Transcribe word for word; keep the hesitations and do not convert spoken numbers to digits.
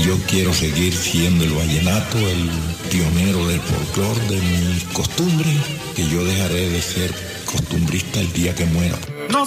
yo quiero seguir siendo el vallenato, el pionero del folclore, de mis costumbres, que yo dejaré de ser costumbrista el día que muera. No